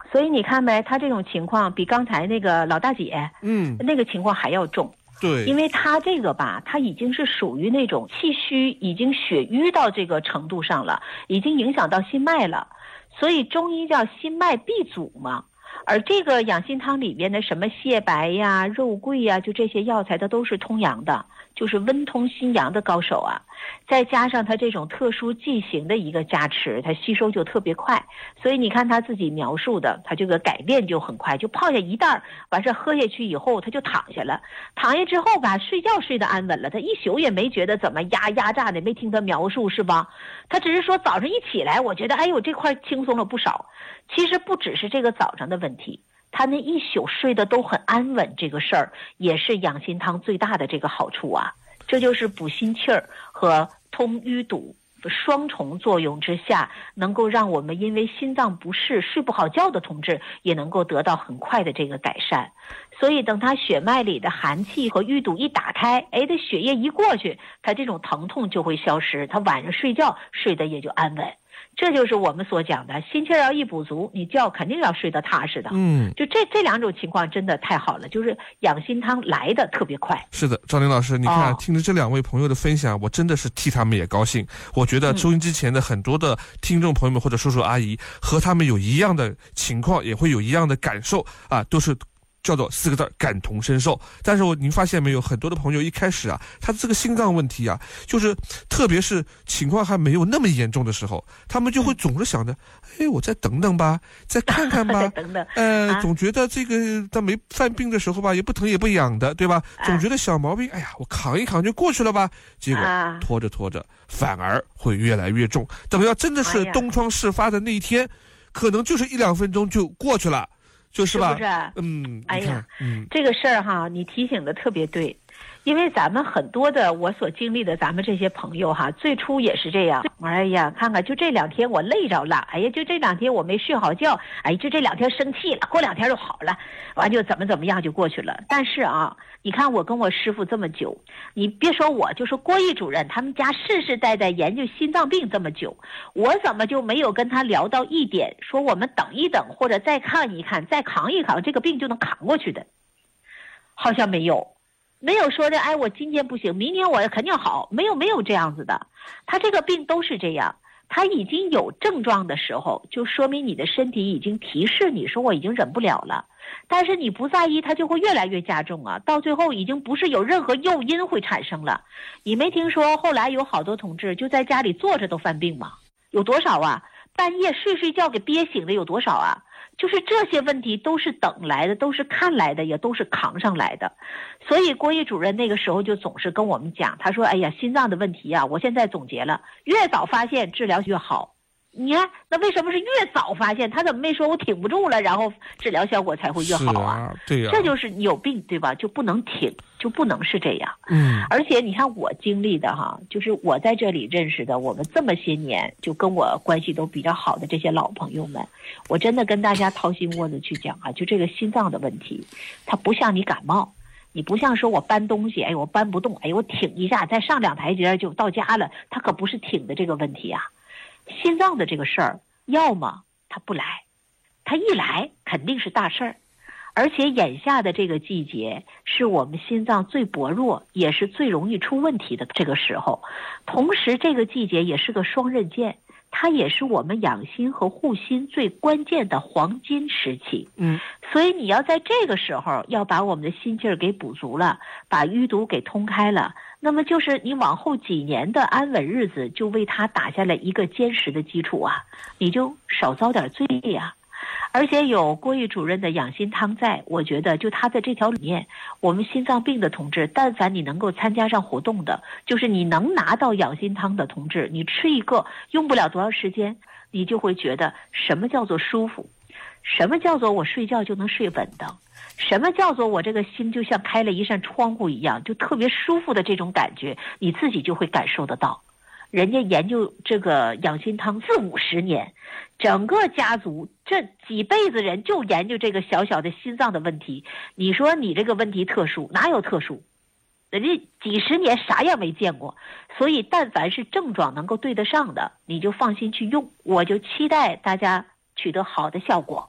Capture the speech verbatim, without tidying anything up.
所以你看没，他这种情况比刚才那个老大姐， 嗯， 那个情况还要重。 对， 因为他这个吧，他已经是属于那种气虚，已经血瘀到这个程度上了，已经影响到心脉了，所以中医叫心脉闭阻嘛。而这个养心汤里边的什么蟹白呀、肉桂呀，就这些药材，它都是通阳的，就是温通心阳的高手啊。再加上它这种特殊剂型的一个加持，它吸收就特别快。所以你看他自己描述的，他这个改变就很快，就泡下一袋，完事喝下去以后，他就躺下了。躺下之后吧，睡觉睡得安稳了，他一宿也没觉得怎么压压榨的，没听他描述是吧？他只是说早上一起来，我觉得哎呦这块轻松了不少。其实不只是这个早上的问题，他那一宿睡得都很安稳，这个事儿也是养心汤最大的这个好处啊。这就是补心气儿和通淤堵双重作用之下，能够让我们因为心脏不适睡不好觉的同志也能够得到很快的这个改善。所以等他血脉里的寒气和淤堵一打开，哎，这血液一过去，他这种疼痛就会消失，他晚上睡觉睡得也就安稳。这就是我们所讲的，心气儿要一补足，你觉肯定要睡得踏实的。 嗯， 就这这两种情况真的太好了，就是养心汤来的特别快。 是的，赵玲老师，你看、 哦、 听着这两位朋友的分享，我真的是替他们也高兴。我觉得收音机前的很多的听众朋友们或者叔叔阿姨和他们有一样的情况，也会有一样的感受啊，都是叫做四个字，感同身受。但是我您发现没有，很多的朋友一开始啊，他这个心脏问题啊，就是特别是情况还没有那么严重的时候，他们就会总是想着，哎，我再等等吧，再看看吧， 等等， 呃、 啊， 总觉得这个他没犯病的时候吧，也不疼也不痒的，对吧？总觉得小毛病，哎呀，我扛一扛就过去了吧。结果拖着拖着，反而会越来越重。等要真的是东窗事发的那一天，可能就是一两分钟就过去了。就是吧， 是不是？ 嗯， 哎呀， 嗯， 这个事儿哈，你提醒的特别对，因为咱们很多的我所经历的，咱们这些朋友哈，最初也是这样。哎呀，看看就这两天我累着了，哎呀，就这两天我没睡好觉，哎，就这两天生气了，过两天就好了，完就怎么怎么样就过去了。但是啊，你看我跟我师傅这么久，你别说我，就说郭毅主任他们家世世代代研究心脏病这么久，我怎么就没有跟他聊到一点，说我们等一等，或者再看一看，再扛一扛，这个病就能扛过去的？好像没有。没有说的，哎，我今天不行，明天我肯定好，没有没有这样子的。他这个病都是这样，他已经有症状的时候，就说明你的身体已经提示你说我已经忍不了了。但是你不在意，它就会越来越加重啊，到最后已经不是有任何诱因会产生了。你没听说后来有好多同志就在家里坐着都犯病吗？有多少啊？半夜睡睡觉给憋醒的有多少啊？就是这些问题都是等来的，都是看来的，也都是扛上来的。所以郭毅主任那个时候就总是跟我们讲，他说，哎呀，心脏的问题啊，我现在总结了，越早发现治疗越好。你看，那为什么是越早发现？他怎么没说我挺不住了，然后治疗效果才会越好啊？ 啊对呀、啊， 这就是有病对吧？就不能挺，就不能是这样。 嗯， 而且你看我经历的哈，就是我在这里认识的，我们这么些年就跟我关系都比较好的这些老朋友们，我真的跟大家掏心窝子去讲啊，就这个心脏的问题，它不像你感冒。你不像说我搬东西，哎，我搬不动，哎，我挺一下，再上两台阶就到家了，它可不是挺的这个问题啊。心脏的这个事儿，要么它不来，它一来肯定是大事儿。而且眼下的这个季节是我们心脏最薄弱，也是最容易出问题的这个时候。同时这个季节也是个双刃剑，它也是我们养心和护心最关键的黄金时期。 嗯， 所以你要在这个时候要把我们的心气儿给补足了，把淤堵给通开了，那么就是你往后几年的安稳日子就为它打下了一个坚实的基础啊，你就少遭点罪呀、啊。而且有郭毅主任的养心汤在，我觉得就他的这条理念，我们心脏病的同志，但凡你能够参加上活动的，就是你能拿到养心汤的同志，你吃一个用不了多长时间，你就会觉得什么叫做舒服，什么叫做我睡觉就能睡稳当，什么叫做我这个心就像开了一扇窗户一样，就特别舒服的这种感觉，你自己就会感受得到。人家研究这个养心汤四五十年，整个家族这几辈子人就研究这个小小的心脏的问题。你说你这个问题特殊，哪有特殊？人家几十年啥样没见过。所以但凡是症状能够对得上的，你就放心去用，我就期待大家取得好的效果。